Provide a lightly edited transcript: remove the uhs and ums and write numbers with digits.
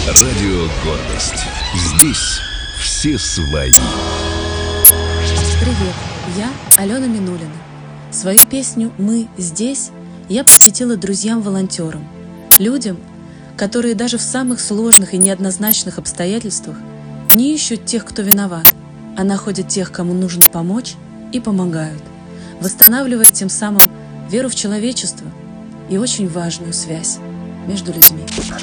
Радио «Гордость». Здесь все свои. Привет, я Алена Минулина. Свою песню «Мы здесь» я посвятила друзьям-волонтерам, людям, которые даже в самых сложных и неоднозначных обстоятельствах не ищут тех, кто виноват, а находят тех, кому нужно помочь, и помогают, восстанавливая тем самым веру в человечество и очень важную связь между людьми.